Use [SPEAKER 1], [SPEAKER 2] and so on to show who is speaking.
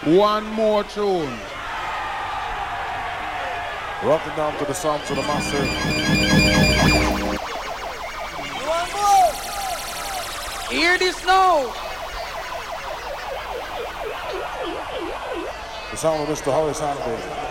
[SPEAKER 1] One more tune.
[SPEAKER 2] Rocking down to the sounds of the massive.
[SPEAKER 3] One more.
[SPEAKER 4] Hear this now.
[SPEAKER 2] The sound of Mr. Horace Andy.